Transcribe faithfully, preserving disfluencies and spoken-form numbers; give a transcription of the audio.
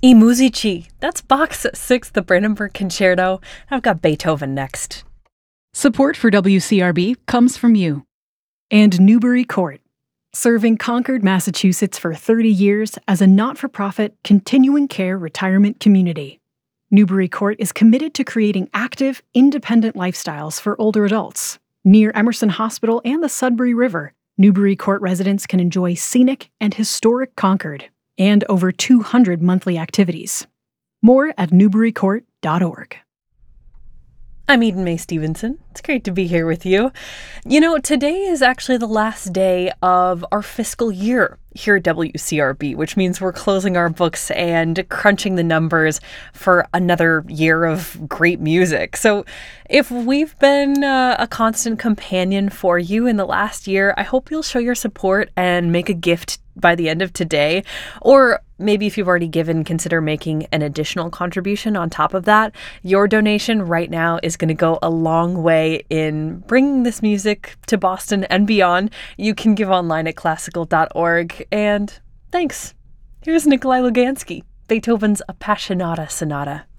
I Musici. That's Bach's Sixth, the Brandenburg Concerto. I've got Beethoven next. Support for W C R B comes from you. And Newbury Court, serving Concord, Massachusetts for thirty years as a not-for-profit, continuing care retirement community. Newbury Court is committed to creating active, independent lifestyles for older adults. Near Emerson Hospital and the Sudbury River, Newbury Court residents can enjoy scenic and historic Concord, and over two hundred monthly activities. More at newbury court dot org. I'm Eden Mae Stevenson. It's great to be here with you. You know, today is actually the last day of our fiscal year here at W C R B, which means we're closing our books and crunching the numbers for another year of great music. So if we've been uh, a constant companion for you in the last year, I hope you'll show your support and make a gift by the end of today. Or maybe if you've already given, consider making an additional contribution on top of that. Your donation right now is going to go a long way in bringing this music to Boston and beyond. You can give online at classical dot org. And thanks. Here's Nikolai Lugansky, Beethoven's Appassionata Sonata.